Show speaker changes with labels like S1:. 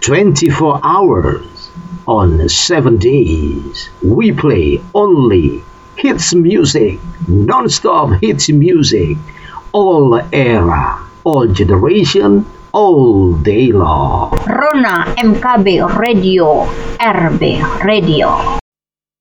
S1: 24 hours on 7 days. We play only hits music, non-stop hits music, all era, all generation, all day long.
S2: Rona MKB Radio, RB Radio.